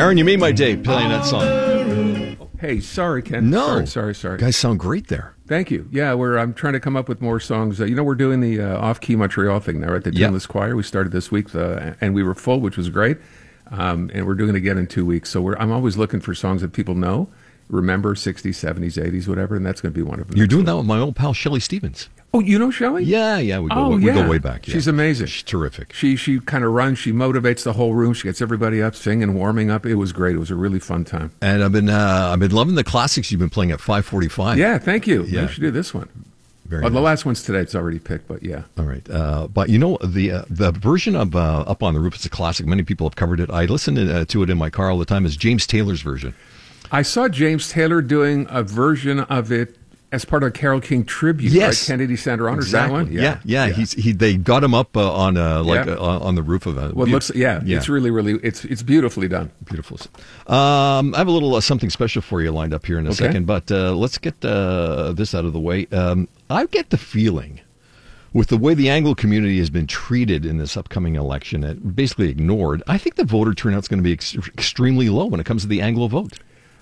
Aaron, you made my day playing that song. Hey, sorry, Ken. No. Sorry. You guys sound great there. Thank you. Yeah, I'm trying to come up with more songs. We're doing the off-key Montreal thing now at the Tuneless Choir. We started this week, and we were full, which was great. And we're doing it again in 2 weeks. So I'm always looking for songs that people know, remember, 60s, 70s, 80s, whatever, and that's going to be one of them. You're doing that with my old pal, Shelley Stevens. Oh, you know Shelley? Yeah, we go way back. Yeah. She's amazing. She's terrific. She kind of runs. She motivates the whole room. She gets everybody up, singing, warming up. It was great. It was a really fun time. And I've been loving the classics you've been playing at 5:45. Yeah, thank you. Yeah. You should do this one. Very The nice. last one's today. It's already picked, but yeah. All right. But the version of Up on the Roof is a classic. Many people have covered it. I listen to it in my car all the time. It's James Taylor's version. I saw James Taylor doing a version of it as part of a Carole King tribute. Yes. Right? Kennedy Center Honors, Exactly. that one? Yeah. They got him up on the roof of a. Well, it looks, it's really, it's beautifully done. Beautiful. I have a little something special for you lined up here in a second, but let's get this out of the way. I get the feeling, with the way the Anglo community has been treated in this upcoming election, and basically ignored, I think the voter turnout's going to be extremely low when it comes to the Anglo vote.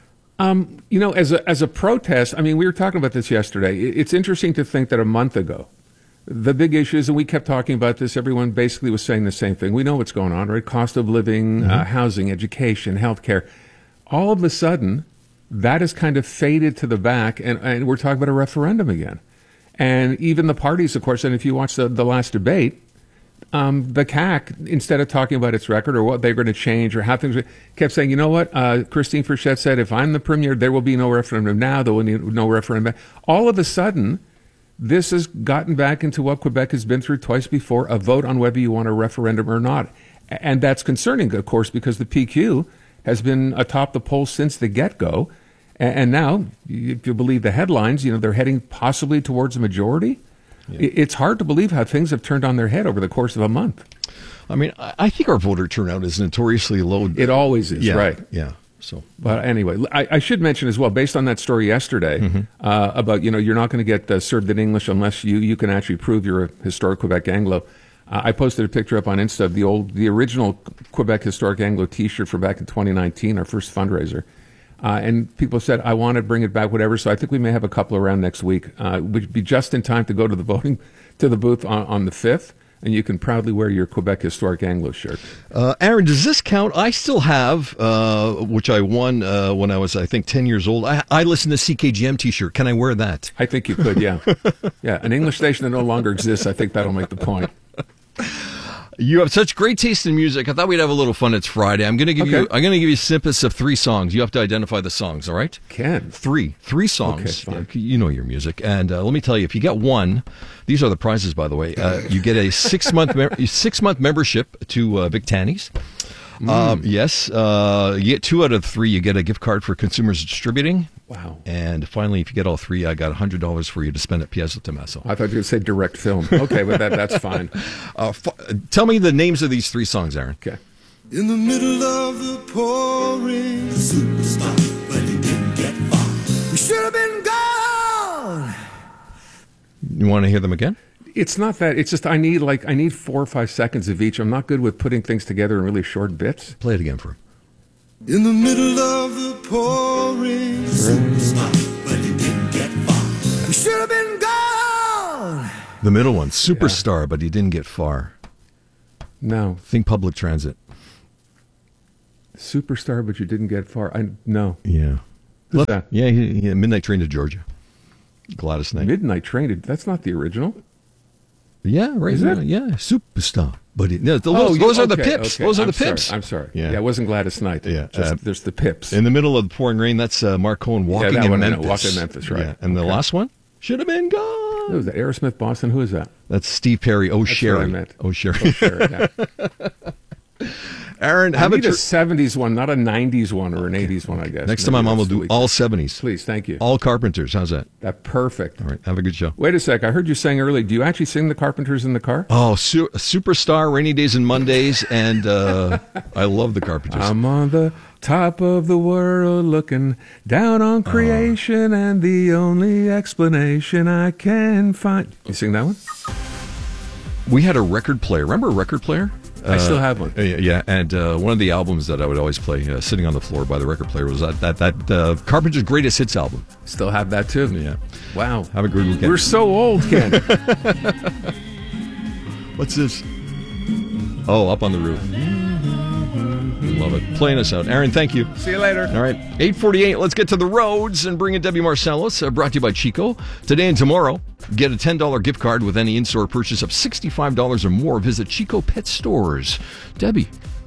As a protest, we were talking about this yesterday. It's interesting to think that a month ago, the big issues, and we kept talking about this, everyone basically was saying the same thing. We know what's going on, right? Cost of living, housing, education, healthcare. All of a sudden, that has kind of faded to the back, and we're talking about a referendum again. And even the parties, of course, and if you watch the last debate, the CAQ, instead of talking about its record or what they're going to change or how things kept saying, you know what, Christine Frechette said, if I'm the premier, there will be no referendum now, there will be no referendum. All of a sudden, this has gotten back into what Quebec has been through twice before, a vote on whether you want a referendum or not. And that's concerning, of course, because the PQ has been atop the polls since the get-go. And now, if you believe the headlines, they're heading possibly towards a majority. Yeah. It's hard to believe how things have turned on their head over the course of a month. I think our voter turnout is notoriously low. It always is, right? Yeah. So, but anyway, I should mention as well, based on that story yesterday about you're not going to get served in English unless you can actually prove you're a historic Quebec Anglo. I posted a picture up on Insta of the original Quebec Historic Anglo T-shirt from back in 2019, our first fundraiser. And people said, I want to bring it back, whatever. So I think we may have a couple around next week. Would be just in time to go to the booth on the 5th. And you can proudly wear your Quebec Historic Anglo shirt. Aaron, does this count? I still have, which I won when I was, I think, 10 years old. I listened to CKGM T-shirt. Can I wear that? I think you could, yeah. Yeah, an English station that no longer exists. I think that'll make the point. You have such great taste in music. I thought we'd have a little fun. It's Friday. I'm going to give you snippets of 3 songs. You have to identify the songs, all right? Can. Three songs. Okay, fine. You know your music. And let me tell you, if you get one, these are the prizes, by the way. You get a 6-month membership to Vic Tanny's. Yes. You get 2 out of 3. You get a gift card for Consumers Distributing. Wow. And finally, if you get all 3, I got $100 for you to spend at Piazza Tommaso. I thought you were going to say direct film. Okay, but that's fine. Tell me the names of these 3 songs, Aaron. Okay. In the middle of the pouring, the superstar, but he didn't get far. We should have been gone. You want to hear them again? It's not that. It's just I need 4 or 5 seconds of each. I'm not good with putting things together in really short bits. Play it again for him. In the middle of the pouring, superstar, but he didn't get far. We should have been gone. The middle one, superstar, but he didn't get far. No. Think public transit. Superstar, but you didn't get far. No. Yeah. Who's that? Yeah, Midnight Train to Georgia. Gladys Knight. Midnight Train. That's not the original. Yeah, right. Is it? Yeah, superstar. But those are the Pips. Okay. Those are the Pips. I'm sorry. Yeah, it wasn't Gladys Knight. Yeah, there's the Pips. In the middle of the pouring rain, that's Mark Cohen walking in Memphis. Walking in Memphis, right? Yeah. And the last one should have been gone. Who was that? Aerosmith Boston. Who is that? That's Steve Perry. Oh, That's Sherry. what I meant. Oh, Sherry. Yeah. Aaron, I need a 70s one, not a 90s one or an 80s one, I guess. Next time I'm on, we'll do all 70s. Please, thank you. All Carpenters. How's that? That's perfect. All right, have a good show. Wait a sec. I heard you saying earlier, do you actually sing the Carpenters in the car? Oh, Superstar, Rainy Days and Mondays, and I love the Carpenters. I'm on the top of the world looking down on creation, and the only explanation I can find. You sing that one? We had a record player. Remember a record player? I still have one. Yeah, and one of the albums that I would always play sitting on the floor by the record player was that Carpenter's Greatest Hits album. Still have that too. Yeah. Wow. Have a good weekend. We're so old, Ken. What's this? Oh, Up on the Roof. Love it. Playing us out. Aaron, thank you. See you later. All right. 8:48. Let's get to the roads and bring in Debbie Marcellus, brought to you by Chico. Today and tomorrow, get a $10 gift card with any in-store purchase of $65 or more. Visit Chico Pet Stores. Debbie.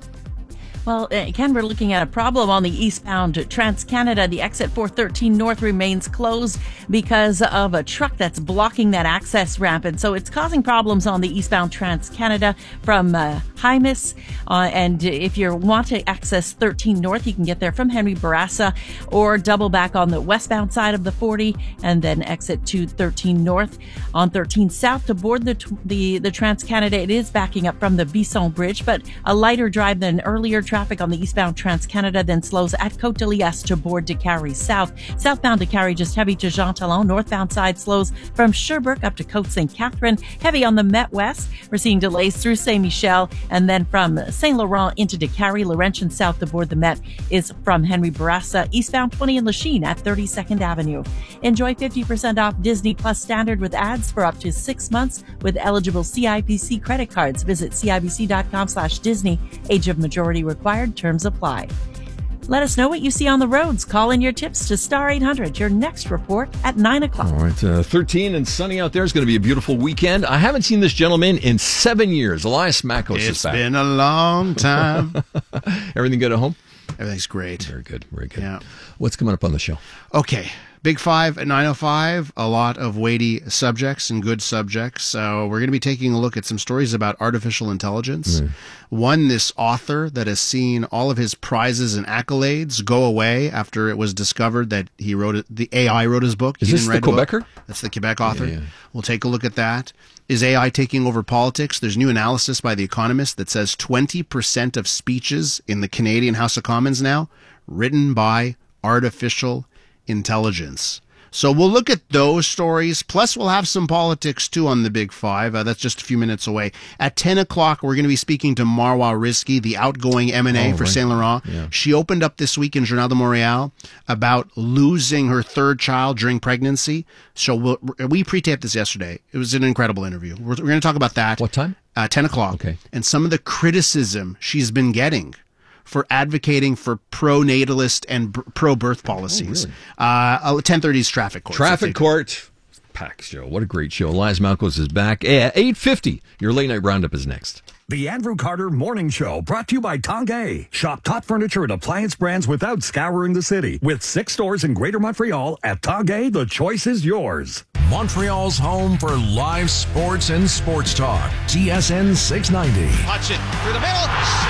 Well, Ken, we're looking at a problem on the eastbound Trans-Canada. The exit 413 North remains closed because of a truck that's blocking that access ramp. And so it's causing problems on the eastbound Trans-Canada from Hymas. And if you want to access 13 North, you can get there from Henry Bourassa or double back on the westbound side of the 40 and then exit to 13 North. On 13 South to board the Trans-Canada, it is backing up from the Bisson Bridge, but a lighter drive than earlier. Traffic on the eastbound Trans-Canada then slows at Côte de Liesse to board Décarie South. Southbound Décarie just heavy to Jean Talon. Northbound side slows from Sherbrooke up to Côte St. Catherine. Heavy on the Met West. We're seeing delays through Saint Michel and then from Saint Laurent into Décarie. Laurentian South to board the Met is from Henry Bourassa. Eastbound 20 in Lachine at 32nd Avenue. Enjoy 50% off Disney Plus Standard with ads for up to 6 months with eligible CIBC credit cards. Visit CIBC.com/Disney. Age of majority required. Terms apply. Let us know what you see on the roads. Call in your tips to Star 800. Your next report at 9 o'clock. All right, 13 and sunny out there. It's going to be a beautiful weekend. I haven't seen this gentleman in 7 years. Elias Makos is back. It's been a long time. Everything good at home? Everything's great. Very good. Very good. Yeah. What's coming up on the show? Okay. Big Five at 9:05, a lot of weighty subjects and good subjects. So we're going to be taking a look at some stories about artificial intelligence. One, this author that has seen all of his prizes and accolades go away after it was discovered that he wrote it. The AI wrote his book. Is this the Quebecer? That's the Quebec author. Yeah. We'll take a look at that. Is AI taking over politics? There's new analysis by The Economist that says 20% of speeches in the Canadian House of Commons now written by artificial intelligence. So we'll look at those stories, plus we'll have some politics too on the Big Five. That's just a few minutes away. At 10 o'clock, we're going to be speaking to Marwa Rizki, the outgoing M&A for Saint Laurent. Yeah. She opened up this week in Journal de Montréal about losing her third child during pregnancy. So we pre-taped this yesterday. It was an incredible interview. We're going to talk about that. What time? 10 o'clock. Okay. And some of the criticism she's been getting for advocating for pro-natalist and pro-birth policies. Oh, really? 10:30's Traffic Court. Traffic Court. Pack show. What a great show. Elias Malkos is back. 8:50. Your late night roundup is next. The Andrew Carter Morning Show, brought to you by Tanguay. Shop top furniture and appliance brands without scouring the city. With 6 stores in Greater Montreal, at Tanguay, the choice is yours. Montreal's home for live sports and sports talk. TSN 690. Hutchin through the middle.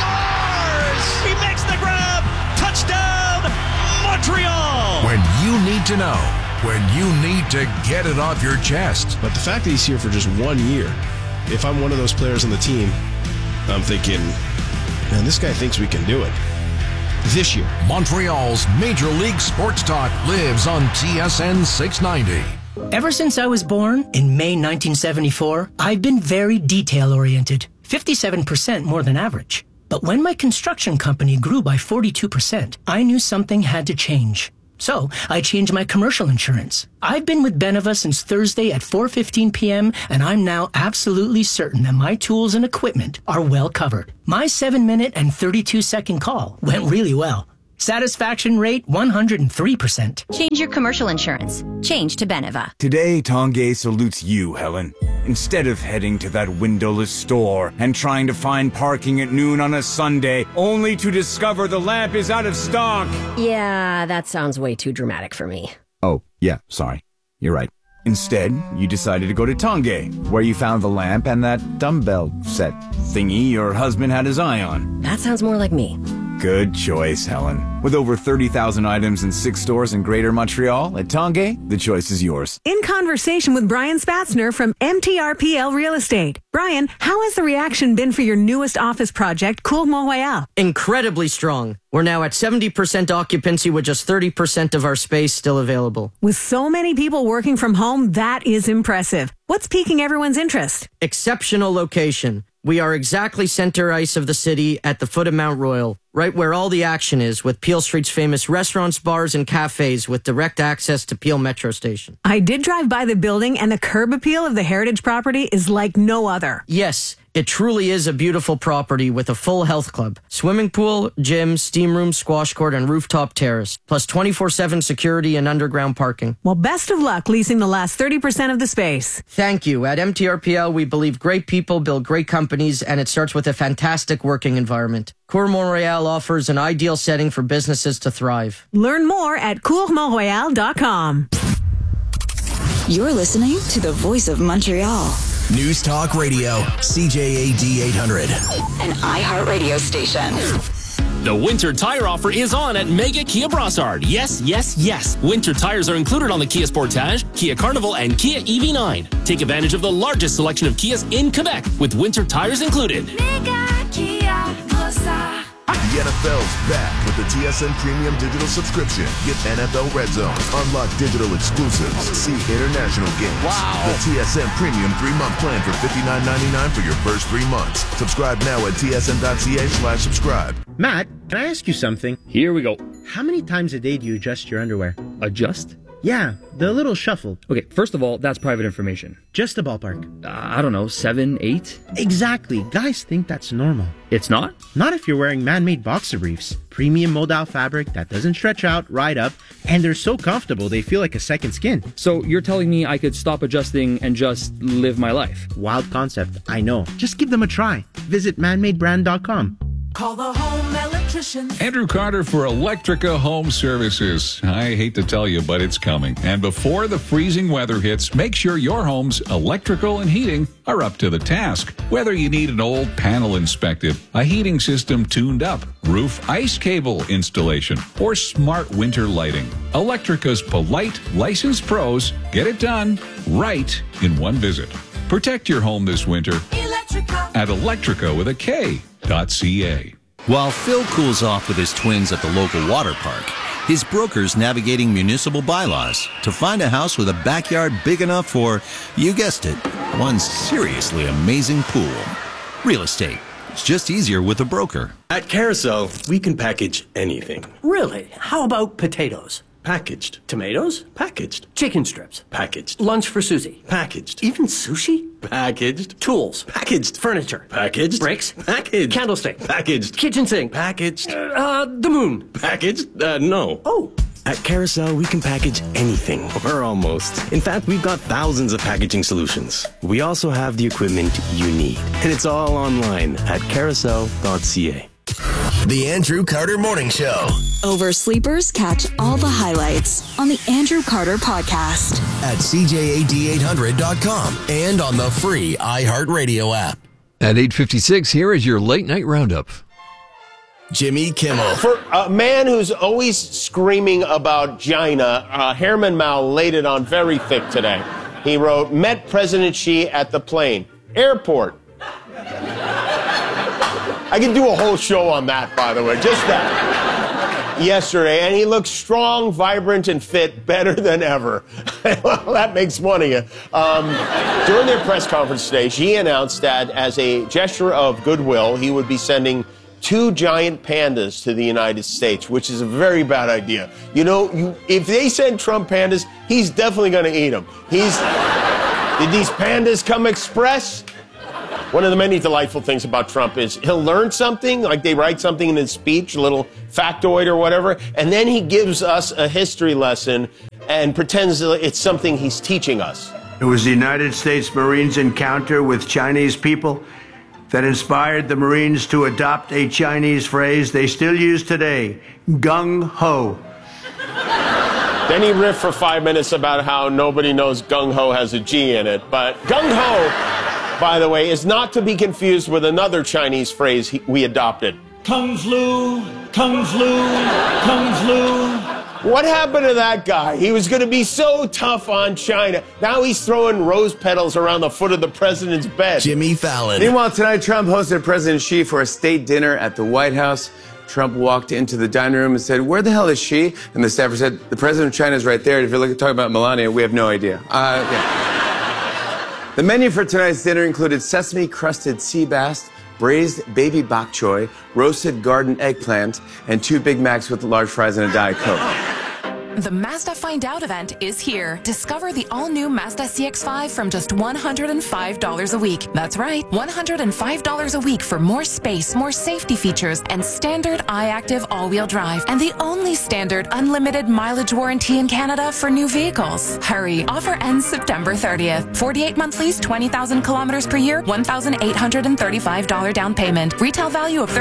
Scores! He makes the grab. Touchdown, Montreal! When you need to know. When you need to get it off your chest. But the fact that he's here for just 1 year, if I'm one of those players on the team, I'm thinking, man, this guy thinks we can do it. This year. Montreal's Major League Sports Talk lives on TSN 690. Ever since I was born in May 1974, I've been very detail-oriented, 57% more than average. But when my construction company grew by 42%, I knew something had to change. So I changed my commercial insurance. I've been with Beneva since Thursday at 4:15 p.m., and I'm now absolutely certain that my tools and equipment are well covered. My 7-minute and 32-second call went really well. Satisfaction rate 103%. Change your commercial insurance. Change to Beneva. Today, Tanguay salutes you, Helen. Instead of heading to that windowless store and trying to find parking at noon on a Sunday, only to discover the lamp is out of stock. Yeah, that sounds way too dramatic for me. Oh, yeah, sorry. You're right. Instead, you decided to go to Tanguay, where you found the lamp and that dumbbell set thingy your husband had his eye on. That sounds more like me. Good choice, Helen. With over 30,000 items in 6 stores in Greater Montreal, at Tanguay, the choice is yours. In conversation with Brian Spatzner from MTRPL Real Estate. Brian, how has the reaction been for your newest office project, Cour Mont-Royal? Incredibly strong. We're now at 70% occupancy with just 30% of our space still available. With so many people working from home, that is impressive. What's piquing everyone's interest? Exceptional location. We are exactly center ice of the city at the foot of Mount Royal, right where all the action is, with Peel Street's famous restaurants, bars, and cafes with direct access to Peel Metro Station. I did drive by the building, and the curb appeal of the heritage property is like no other. Yes, it truly is a beautiful property with a full health club, swimming pool, gym, steam room, squash court, and rooftop terrace, plus 24/7 security and underground parking. Well, best of luck leasing the last 30% of the space. Thank you. At MTRPL, we believe great people build great companies, and it starts with a fantastic working environment. Cour Montreal offers an ideal setting for businesses to thrive. Learn more at courmontreal.com. You're listening to the Voice of Montreal. News Talk Radio, CJAD 800. An iHeartRadio station. The winter tire offer is on at Mega Kia Brossard. Yes, yes, yes. Winter tires are included on the Kia Sportage, Kia Carnival, and Kia EV9. Take advantage of the largest selection of Kias in Quebec with winter tires included. Mega Kia Brossard. The NFL's back with the TSN Premium Digital Subscription. Get NFL Red Zone, unlock digital exclusives, see international games. Wow. The TSN Premium 3-month plan for $59.99 for your first 3 months. Subscribe now at tsn.ca/subscribe. Matt, can I ask you something? Here we go. How many times a day do you adjust your underwear? Adjust? Yeah, the little shuffle. Okay, first of all, that's private information. Just a ballpark. I don't know, 7, 8? Exactly. Guys think that's normal. It's not? Not if you're wearing man-made boxer briefs. Premium modal fabric that doesn't stretch out, ride up, and they're so comfortable they feel like a second skin. So you're telling me I could stop adjusting and just live my life? Wild concept, I know. Just give them a try. Visit manmadebrand.com. Call the home electrician. Andrew Carter for Electrica Home Services. I hate to tell you, but it's coming. And before the freezing weather hits, make sure your home's electrical and heating are up to the task. Whether you need an old panel inspected, a heating system tuned up, roof ice cable installation, or smart winter lighting, Electrica's polite, licensed pros get it done right in one visit. Protect your home this winter at Electrica with a K.ca. While Phil cools off with his twins at the local water park, his broker's navigating municipal bylaws to find a house with a backyard big enough for, you guessed it, one seriously amazing pool. Real estate. It's just easier with a broker. At Carousel, we can package anything. Really? How about potatoes? Packaged. Tomatoes? Packaged. Chicken strips? Packaged. Lunch for Susie? Packaged. Even sushi? Packaged. Tools? Packaged. Furniture? Packaged. Bricks? Packaged. Candlestick? Packaged. Kitchen sink? Packaged. The moon? Packaged? No. Oh. At Carousel, we can package anything, or almost. In fact, we've got thousands of packaging solutions. We also have the equipment you need, and it's all online at carousel.ca. The Andrew Carter Morning Show. Oversleepers catch all the highlights on the Andrew Carter Podcast. At CJAD800.com and on the free iHeartRadio app. At 8:56, here is your late night roundup. Jimmy Kimmel. For a man who's always screaming about China, Herman Mao laid it on very thick today. He wrote, met President Xi at the plane. Airport. I could do a whole show on that, by the way, just that. Yesterday, and he looks strong, vibrant, and fit, better than ever. Well, that makes one of you. During their press conference today, Xi announced that as a gesture of goodwill, he would be sending 2 giant pandas to the United States, which is a very bad idea. You know, if they send Trump pandas, he's definitely going to eat them. Did these pandas come express? One of the many delightful things about Trump is he'll learn something, like they write something in his speech, a little factoid or whatever, and then he gives us a history lesson and pretends that it's something he's teaching us. It was the United States Marines' encounter with Chinese people that inspired the Marines to adopt a Chinese phrase they still use today, gung-ho. Then he riffed for 5 minutes about how nobody knows gung-ho has a G in it, but gung-ho, by the way, is not to be confused with another Chinese phrase we adopted. Kung flu, kung flu, kung flu. What happened to that guy? He was going to be so tough on China. Now he's throwing rose petals around the foot of the president's bed. Jimmy Fallon. Meanwhile, tonight, Trump hosted President Xi for a state dinner at the White House. Trump walked into the dining room and said, "Where the hell is Xi?" And the staffer said, "The president of China is right there. If you're talking about Melania, we have no idea." The menu for tonight's dinner included sesame-crusted sea bass, braised baby bok choy, roasted garden eggplant, and 2 Big Macs with large fries and a Diet Coke. The Mazda Find Out event is here. Discover the all-new Mazda CX-5 from just $105 a week. That's right, $105 a week for more space, more safety features, and standard iActive all-wheel drive. And the only standard unlimited mileage warranty in Canada for new vehicles. Hurry, offer ends September 30th. 48-month lease, 20,000 kilometers per year, $1,835 down payment. Retail value of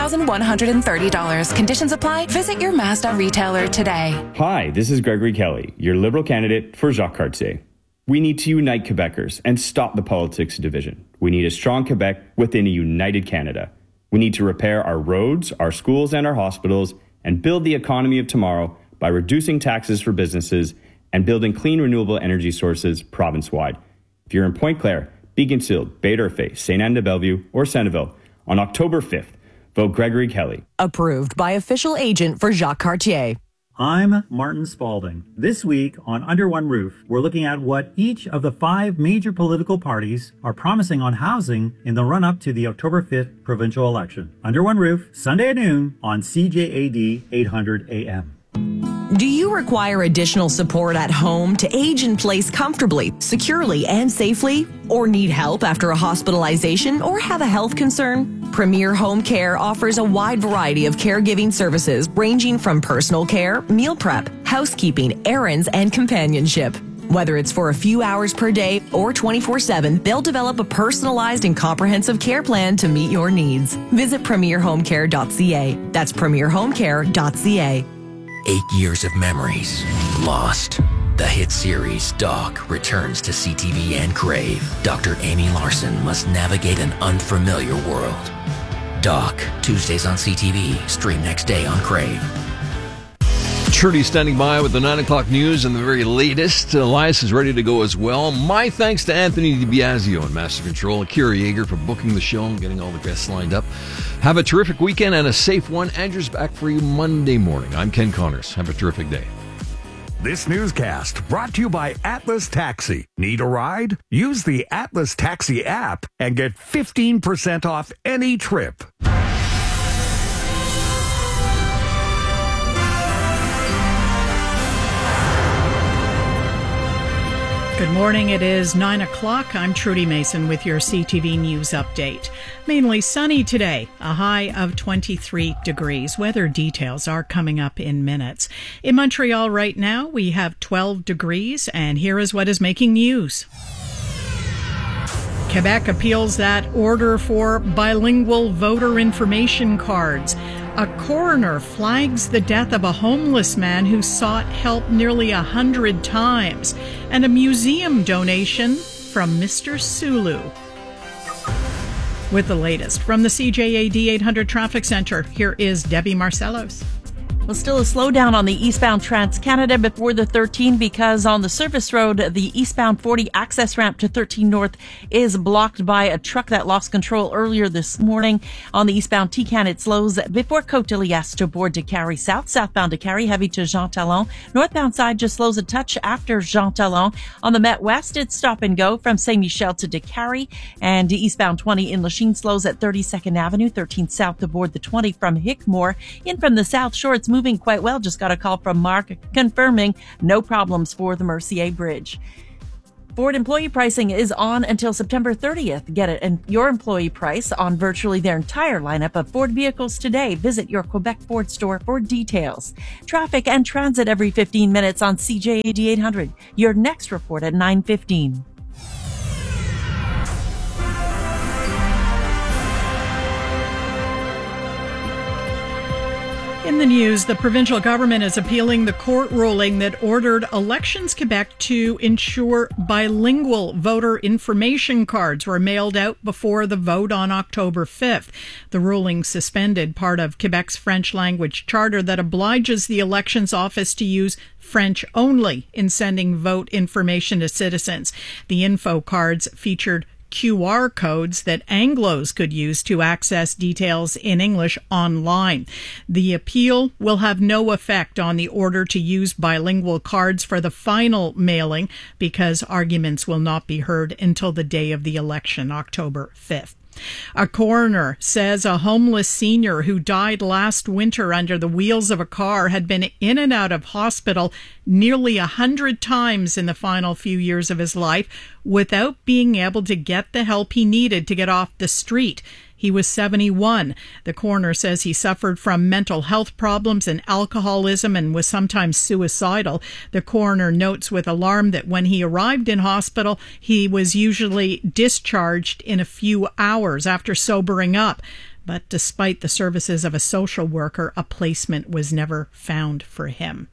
$37,130. Conditions apply. Visit your Mazda retailer today. Hi, this is Gregory Kelly, your Liberal candidate for Jacques Cartier. We need to unite Quebecers and stop the politics of division. We need a strong Quebec within a united Canada. We need to repair our roads, our schools, and our hospitals, and build the economy of tomorrow by reducing taxes for businesses and building clean renewable energy sources province-wide. If you're in Pointe-Claire, Beaconsfield, Bay-d'Urfé, Sainte-Anne-de-Bellevue, or Centreville, on October 5th, vote Gregory Kelly. Approved by official agent for Jacques Cartier. I'm Martin Spalding. This week on Under One Roof, we're looking at what each of the 5 major political parties are promising on housing in the run-up to the October 5th provincial election. Under One Roof, Sunday at noon on CJAD 800 AM. Do you require additional support at home to age in place comfortably, securely, and safely? Or need help after a hospitalization or have a health concern? Premier Home Care offers a wide variety of caregiving services ranging from personal care, meal prep, housekeeping, errands, and companionship. Whether it's for a few hours per day or 24/7, they'll develop a personalized and comprehensive care plan to meet your needs. Visit premierhomecare.ca. That's premierhomecare.ca. 8 years of memories lost. The hit series Doc returns to CTV and Crave. Dr. Amy Larson must navigate an unfamiliar world. Doc, Tuesdays on CTV, stream next day on Crave. Trudy standing by with the 9 o'clock news and the very latest. Elias is ready to go as well. My thanks to Anthony DiBiasio and Master Control, Kira Yeager for booking the show and getting all the guests lined up. Have a terrific weekend and a safe one. Andrew's back for you Monday morning. I'm Ken Connors. Have a terrific day. This newscast brought to you by Atlas Taxi. Need a ride? Use the Atlas Taxi app and get 15% off any trip. Good morning. It is 9 o'clock. I'm Trudy Mason with your CTV News update. Mainly sunny today, a high of 23 degrees. Weather details are coming up in minutes. In Montreal right now, we have 12 degrees, and here is what is making news. Quebec appeals that order for bilingual voter information cards. A coroner flags the death of a homeless man who sought help nearly 100 times. And a museum donation from Mr. Sulu. With the latest from the CJAD 800 Traffic Center, here is Debbie Marcellos. Well, still a slowdown on the eastbound Trans-Canada before the 13 because on the service road, the eastbound 40 access ramp to 13 North is blocked by a truck that lost control earlier this morning. On the eastbound TCAN, it slows before Côte-de-Liesse to board to Carrie South. Southbound to Carrie, heavy to Jean Talon. Northbound side just slows a touch after Jean Talon. On the Met West, it's stop and go from Saint-Michel to DeCarry. And eastbound 20 in Lachine slows at 32nd Avenue. 13 South to board the 20 from Hickmore. In from the South Shore, it's moving quite well. Just got a call from Mark confirming no problems for the Mercier Bridge. Ford employee pricing is on until September 30th. Get it and your employee price on virtually their entire lineup of Ford vehicles today. Visit your Quebec Ford store for details. Traffic and transit every 15 minutes on CJAD 800. Your next report at 9:15. In the news, the provincial government is appealing the court ruling that ordered Elections Quebec to ensure bilingual voter information cards were mailed out before the vote on October 5th. The ruling suspended part of Quebec's French language charter that obliges the elections office to use French only in sending vote information to citizens. The info cards featured QR codes that Anglos could use to access details in English online. The appeal will have no effect on the order to use bilingual cards for the final mailing because arguments will not be heard until the day of the election, October 5th. A coroner says a homeless senior who died last winter under the wheels of a car had been in and out of hospital nearly 100 times in the final few years of his life without being able to get the help he needed to get off the street. He was 71. The coroner says he suffered from mental health problems and alcoholism and was sometimes suicidal. The coroner notes with alarm that when he arrived in hospital, he was usually discharged in a few hours after sobering up. But despite the services of a social worker, a placement was never found for him.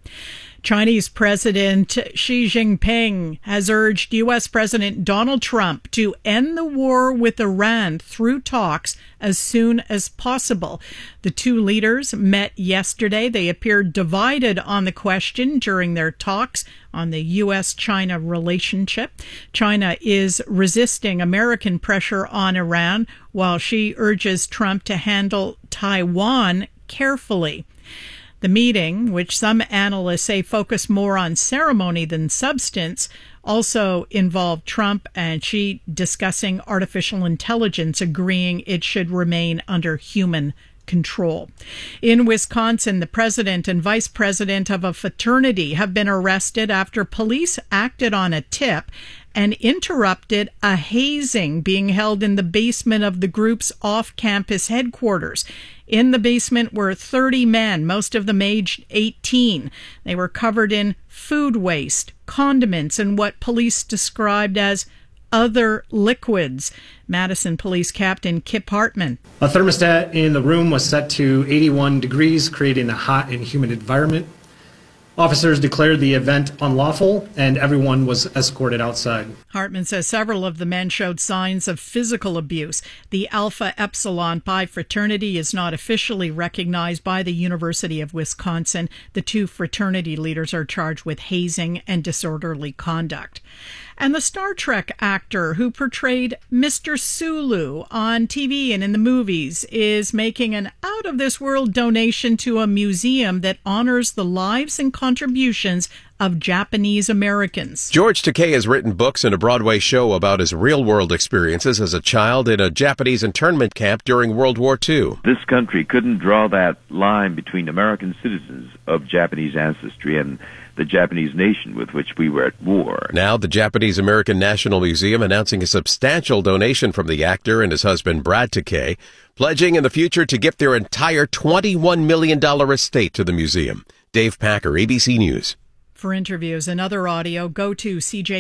Chinese President Xi Jinping has urged U.S. President Donald Trump to end the war with Iran through talks as soon as possible. The two leaders met yesterday. They appeared divided on the question during their talks on the U.S.-China relationship. China is resisting American pressure on Iran, while Xi urges Trump to handle Taiwan carefully. The meeting, which some analysts say focused more on ceremony than substance, also involved Trump and Xi discussing artificial intelligence, agreeing it should remain under human control. In Wisconsin, the president and vice president of a fraternity have been arrested after police acted on a tip and interrupted a hazing being held in the basement of the group's off-campus headquarters. In the basement were 30 men, most of them aged 18. They were covered in food waste, condiments, and what police described as other liquids. Madison Police Captain Kip Hartman. A thermostat in the room was set to 81 degrees, creating a hot and humid environment. Officers declared the event unlawful, and everyone was escorted outside. Hartman says several of the men showed signs of physical abuse. The Alpha Epsilon Pi fraternity is not officially recognized by the University of Wisconsin. The two fraternity leaders are charged with hazing and disorderly conduct. And the Star Trek actor who portrayed Mr. Sulu on TV and in the movies is making an out-of-this-world donation to a museum that honors the lives and contributions of Japanese Americans. George Takei has written books and a Broadway show about his real-world experiences as a child in a Japanese internment camp during World War II. This country couldn't draw that line between American citizens of Japanese ancestry and the Japanese nation with which we were at war. Now, the Japanese American National Museum announcing a substantial donation from the actor and his husband, Brad Takei, pledging in the future to give their entire $21 million estate to the museum. Dave Packer, ABC News. For interviews and other audio, go to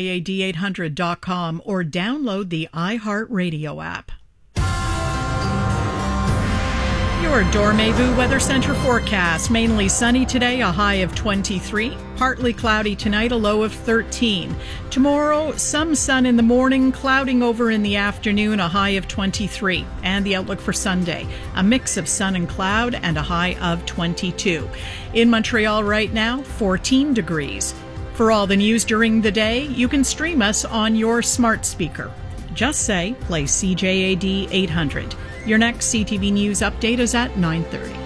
CJAD800.com or download the iHeartRadio app. Your Dormez-vous Weather Center forecast. Mainly sunny today, a high of 23. Partly cloudy tonight, a low of 13. Tomorrow, some sun in the morning, clouding over in the afternoon, a high of 23. And the outlook for Sunday, a mix of sun and cloud and a high of 22. In Montreal right now, 14 degrees. For all the news during the day, you can stream us on your smart speaker. Just say, play CJAD 800. Your next CTV News update is at 9:30.